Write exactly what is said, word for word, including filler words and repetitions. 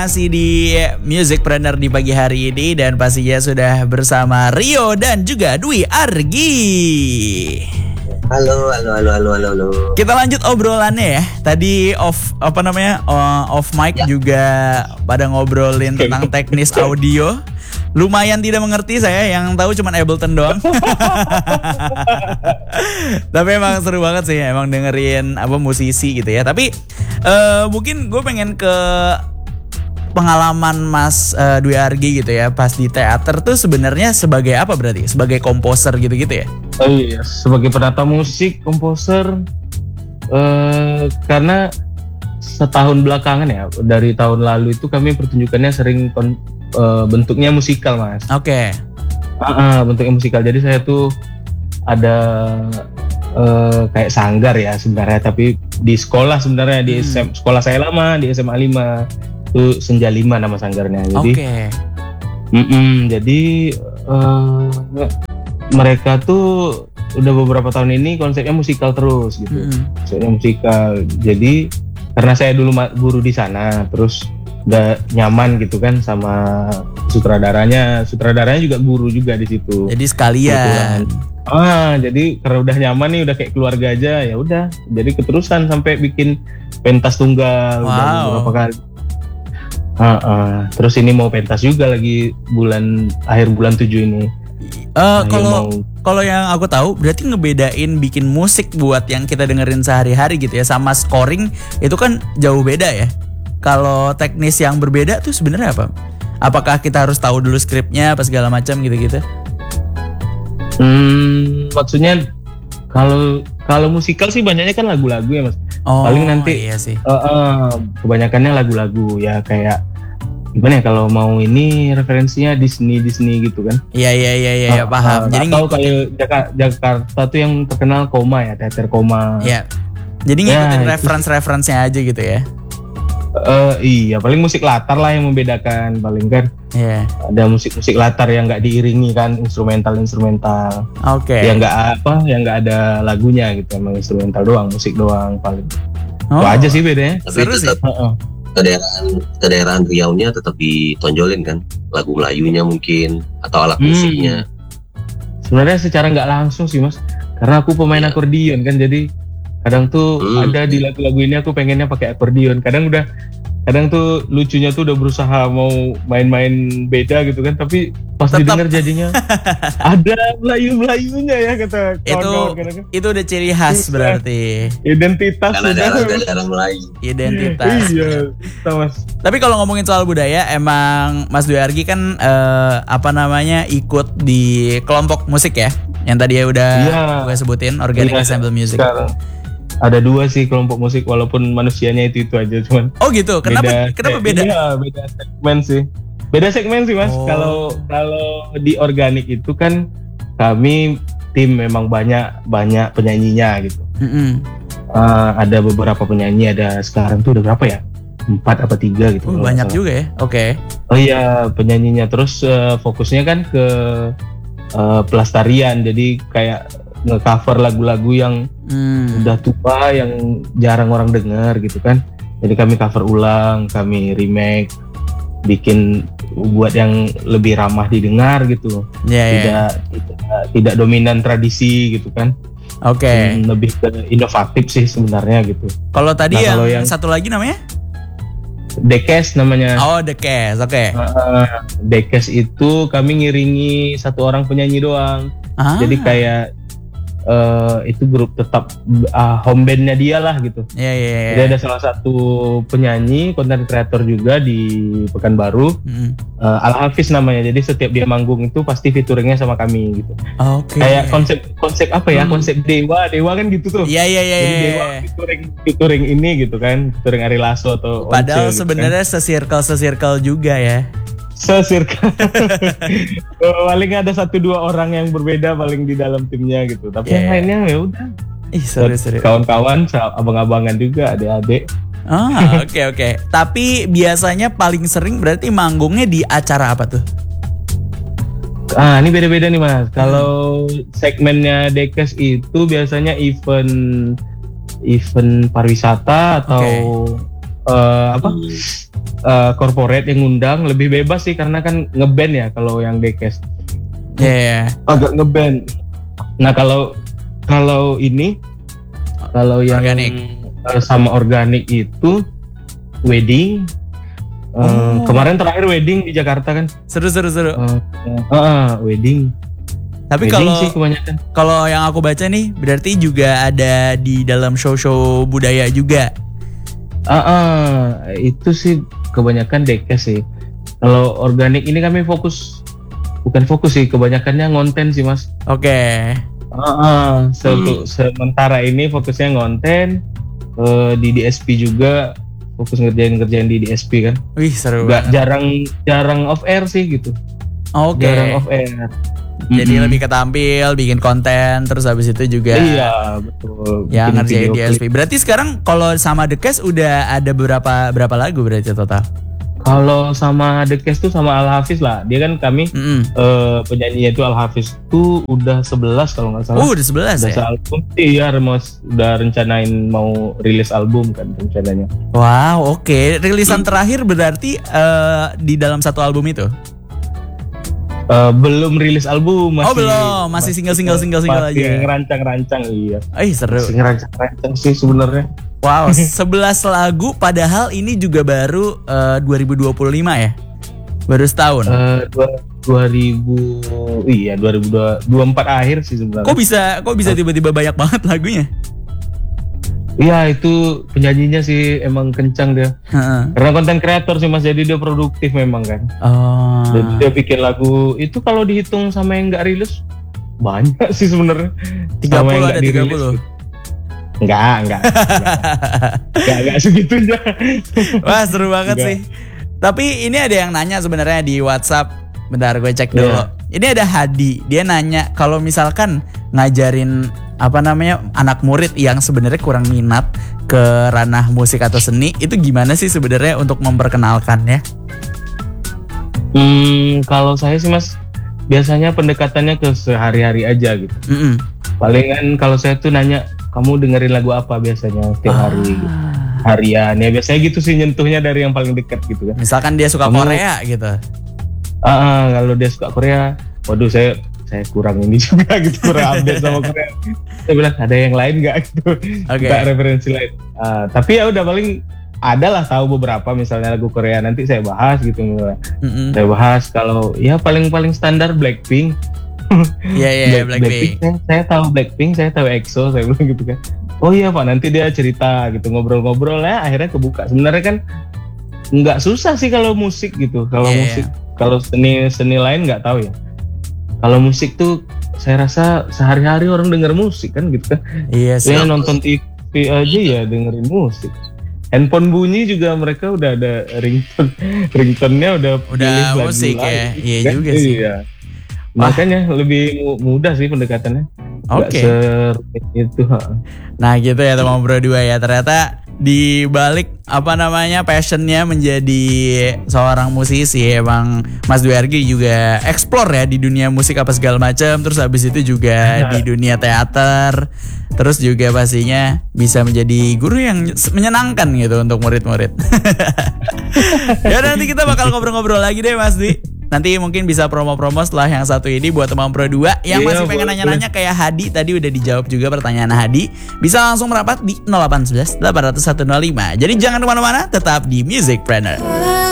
Masih di Musicpreneur di pagi hari ini dan pastinya sudah bersama Rio dan juga Dwi Argi. Halo, halo, halo, halo, halo, halo. Kita lanjut obrolannya ya. Tadi off apa namanya uh, off mic ya. Juga pada ngobrolin tentang teknis audio. Lumayan tidak mengerti saya, yang tahu cuman Ableton doang. Tapi emang seru banget sih, emang dengerin apa musisi gitu ya. Tapi uh, mungkin gue pengen ke pengalaman Mas uh, Dwi Argi gitu ya, pas di teater tuh sebenarnya sebagai apa berarti? Sebagai komposer gitu-gitu ya? Oh iya, sebagai penata musik, komposer. Uh, karena setahun belakangan ya, dari tahun lalu itu kami pertunjukannya sering kon- uh, bentuknya musikal, Mas. Oke. Okay. Uh, uh, bentuknya musikal. Jadi saya tuh ada uh, kayak sanggar ya sebenarnya, tapi di sekolah sebenarnya di hmm. S M, sekolah saya lama di S M A lima. Itu Senja lima nama sanggarnya. Jadi, Oke. Okay. Jadi uh, mereka tuh udah beberapa tahun ini konsepnya musikal terus gitu. Mm. Konsepnya musikal. Jadi karena saya dulu guru di sana, terus udah nyaman gitu kan sama sutradaranya. Sutradaranya juga guru juga di situ. Jadi sekalian. Ah, jadi karena udah nyaman nih, udah kayak keluarga aja, ya udah. Jadi keterusan sampai bikin pentas tunggal. Wow. Udah beberapa kali. Uh, uh. Terus ini mau pentas juga lagi bulan akhir bulan tujuh ini. Uh, kalau kalau yang aku tahu berarti ngebedain bikin musik buat yang kita dengerin sehari-hari gitu ya sama scoring itu kan jauh beda ya. Kalau teknis yang berbeda tuh sebenarnya apa? Apakah kita harus tahu dulu skripnya apa segala macam gitu-gitu? Hmm, maksudnya kalau kalau musikal sih banyaknya kan lagu-lagu ya, Mas. Oh, paling nanti iya sih. Uh, uh, kebanyakannya lagu-lagu ya, kayak gimana ya, kalau mau ini referensinya Disney Disney gitu kan. Iya iya iya iya uh, paham. Uh, Jadi tahu kayak Jakarta, Jakarta tuh yang terkenal Koma ya, teater Koma. Iya. Jadi ngikutin ya, reference-referensinya aja gitu ya. Uh, iya, paling musik latar lah yang membedakan paling kan. Iya. Yeah. Ada musik-musik latar yang nggak diiringi kan, instrumental-instrumental. Oke. Okay. Yang nggak apa, yang nggak ada lagunya gitu, emang instrumental doang, musik doang paling. Oh. Itu aja sih bedanya. Tapi seru tetap uh-uh. kedaerahan kedaerahan Riau-nya tetap ditonjolin kan, lagu Melayunya mungkin atau alat hmm. musiknya. Sebenarnya secara nggak langsung sih, Mas, karena aku pemain yeah. akordion kan, jadi kadang tuh hmm. ada di lagu-lagu ini aku pengennya pakai akordion. Kadang udah, kadang tuh lucunya tuh udah berusaha mau main-main beda gitu kan, tapi pas tetap didengar jadinya ada Melayu-Melayunya ya kata kawan-kawan. Itu itu udah ciri khas itu, berarti. Identitas. Karena daerah Melayu. Identitas. Iya, Mas. Tapi kalau ngomongin soal budaya, emang Mas Dwi Argi kan eh, apa namanya ikut di kelompok musik ya, yang tadi ya udah ya, gue sebutin, Organic ya, Ensemble Music. Sekarang ada dua sih kelompok musik, walaupun manusianya itu itu aja, cuman. Oh gitu, kenapa beda, kenapa beda? Iya, beda segmen sih. Beda segmen sih, Mas. Kalau oh. kalau di Organik itu kan kami tim memang banyak banyak penyanyinya gitu. Mm-hmm. Uh, ada beberapa penyanyi, ada sekarang tuh udah berapa ya? Empat apa tiga gitu. Oh, banyak juga ya. Oke. Okay. Oh iya, penyanyinya. Terus uh, fokusnya kan ke uh, pelestarian. Jadi kayak nge-cover lagu-lagu yang hmm. udah tua, yang jarang orang dengar gitu kan. Jadi kami cover ulang, kami remake, bikin buat yang lebih ramah didengar gitu. Yeah, tidak, yeah. tidak tidak dominan tradisi gitu kan. Oke. Okay. Lebih ke inovatif sih sebenarnya gitu. Kalau tadi nah, yang, kalau yang satu lagi namanya? Dekes namanya. Oh, Dekes, oke. Okay. Uh, Dekes itu kami ngiringi satu orang penyanyi doang. Ah. Jadi kayak Uh, itu grup tetap uh, home bandnya dia lah gitu. Iya yeah, iya. Yeah, yeah. Jadi ada salah satu penyanyi, content creator juga di Pekanbaru, mm. uh, Al Hafiz namanya. Jadi setiap dia manggung itu pasti featuringnya sama kami gitu. Oke. Okay. Kayak konsep konsep apa ya? Hmm. Konsep Dewa, Dewa kan gitu tuh. Iya iya iya. Jadi Dewa featuring featuring ini gitu kan, featuring Ari Lasso atau. Padahal Once, sebenarnya gitu kan. se-circle se-circle juga ya. Sesirkel. Paling ada satu dua orang yang berbeda paling di dalam timnya gitu. Tapi yeah. yang lainnya ya udah. Ih, seru-seru. Kawan-kawan, abang-abangan juga, adik-adik. Ah, oke okay, oke. Okay. Tapi biasanya paling sering berarti manggungnya di acara apa tuh? Ah, ini beda-beda nih, Mas. Kalau hmm. segmennya Dekes itu biasanya event event pariwisata atau okay. uh, apa uh, corporate yang ngundang lebih bebas sih karena kan ngeband ya kalau yang Dekes. Iya. Yeah. Agak ngeband. Nah kalau kalau ini kalau yang organik. Uh, sama organik itu wedding. Uh, oh. Kemarin terakhir wedding di Jakarta kan. Seru seru seru. Uh, uh, uh, wedding. Tapi wedding kalau sih kebanyakan. Kalau yang aku baca nih berarti juga ada di dalam show-show budaya juga. Ah, uh, uh, itu sih kebanyakan Dekes sih. Kalau organik ini kami fokus, bukan fokus sih, kebanyakannya ngonten sih mas. Oke. Okay. Uh, uh, se- hmm. Sementara ini fokusnya ngonten, uh, di D S P juga fokus ngerjain-ngerjain di D S P kan. Wih seru. Gak jarang jarang off air sih gitu. Oke. Okay. Jarang off air. Jadi mm-hmm. lebih ketampil, bikin konten, terus habis itu juga. Iya betul. Yang ngerjain D S P. Berarti sekarang kalau sama The Cast udah ada berapa berapa lagu berarti total? Kalau sama The Cast tuh sama Al Hafiz lah. Dia kan kami mm-hmm. uh, penyanyinya itu Al Hafiz tuh udah sebelas kalau nggak salah. Oh udah sebelas ya? Album. Iya Remos udah rencanain mau rilis album kan rencananya. Wow oke. Okay. Rilisan hmm. terakhir berarti uh, di dalam satu album itu? Uh, belum rilis album masih. Oh belum, masih single-single single-single aja. Masih ngerancang-rancang iya. Eh seru. Masih ngerancang-rancang sih sebenarnya. Wow, sebelas lagu padahal ini juga baru uh, dua ribu dua puluh lima ya. Baru setahun. Uh, dua ribu iya dua ribu dua puluh empat akhir sih sebenarnya. Kok bisa kok bisa tiba-tiba banyak banget lagunya? Iya itu penyanyinya sih emang kencang dia. Uh-uh. Karena konten kreator sih mas, jadi dia produktif memang kan. Oh. Jadi dia bikin lagu itu kalau dihitung sama yang nggak rilis banyak sih sebenarnya. tiga puluh ada tiga puluh. Enggak, enggak. Enggak, enggak segitunya. Wah seru banget enggak. Sih. Tapi ini ada yang nanya sebenarnya di WhatsApp. Bentar gue cek dulu. Yeah. Ini ada Hadi, dia nanya kalau misalkan ngajarin apa namanya anak murid yang sebenarnya kurang minat ke ranah musik atau seni itu gimana sih sebenarnya untuk memperkenalkannya? Hmm, kalau saya sih mas biasanya pendekatannya ke sehari-hari aja gitu. Mm-hmm. Palingan kalau saya tuh nanya kamu dengerin lagu apa biasanya setiap ah. hari gitu. Harian ya biasanya gitu sih nyentuhnya dari yang paling dekat gitu kan. Misalkan dia suka kamu, Korea gitu. Ah, uh, kalau dia suka Korea, waduh saya saya kurang ini juga gitu, kurang update sama Korea. Saya bilang ada yang lain nggak gitu, okay. Nggak referensi lain. Uh, tapi ya udah paling ada lah tahu beberapa misalnya lagu Korea nanti saya bahas gitu. Mm-hmm. Saya bahas kalau ya paling paling standar Blackpink. Iya yeah, iya yeah, Black, Blackpink. Blackpink. Saya, saya tahu Blackpink, saya tahu EXO, saya bilang gitu kan. Oh iya Pak, nanti dia cerita gitu ngobrol-ngobrol ya akhirnya kebuka. Sebenarnya kan nggak susah sih kalau musik gitu, kalau yeah. musik. Kalau seni seni lain nggak tahu ya. Kalau musik tuh saya rasa sehari-hari orang denger musik kan gitu kan. Iya sih. Ya nonton T V aja ya dengerin musik. Handphone bunyi juga mereka udah ada ringtone, ringtone-nya udah udah musik ya. Iya kan? Juga sih. Iya. Makanya lebih mudah sih pendekatannya. Oke. Okay. Itu. Nah gitu ya teman bro dua ya, ternyata di balik apa namanya passionnya menjadi seorang musisi emang Mas Dwi Argi juga explore ya di dunia musik apa segala macam, terus habis itu juga di dunia teater, terus juga pastinya bisa menjadi guru yang menyenangkan gitu untuk murid-murid. Ya nanti kita bakal ngobrol-ngobrol lagi deh Mas Dwi. Nanti mungkin bisa promo-promo setelah yang satu ini buat teman Pro dua yang masih pengen nanya-nanya kayak Hadi tadi udah dijawab juga pertanyaan Hadi. Bisa langsung merapat di nol delapan satu satu delapan nol satu nol lima. Jadi jangan kemana-mana, tetap di Musicpreneur.